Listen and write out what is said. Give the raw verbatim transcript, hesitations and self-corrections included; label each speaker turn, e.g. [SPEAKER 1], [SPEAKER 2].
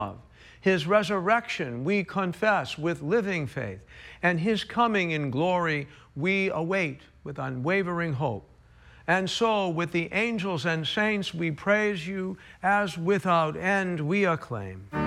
[SPEAKER 1] His resurrection we confess with living faith, and His coming in glory we await with unwavering hope. And so, with the angels and saints, we praise you, as without end we acclaim.